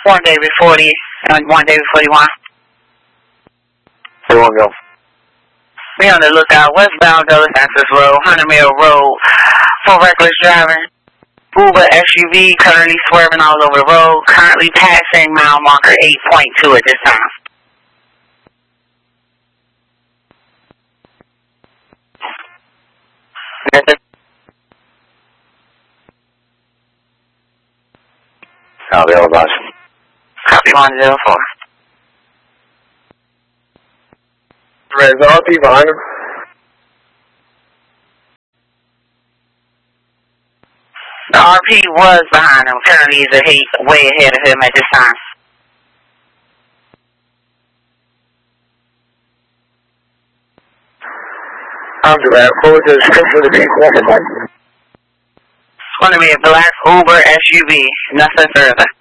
1 David 40 and 1 David 41. 41 go. Be on the lookout, westbound Dulles Access Road, 100 Mill Road, for reckless driving. Uber SUV currently swerving all over the road, currently passing mile marker 8.2 at this time. Copy, all boss. Copy 104. Red RP behind him. The RP was behind him. Currently he's way ahead of him at this time. I'm direct. Forward to the description of the vehicle. It's going to be a black Uber SUV. Nothing further.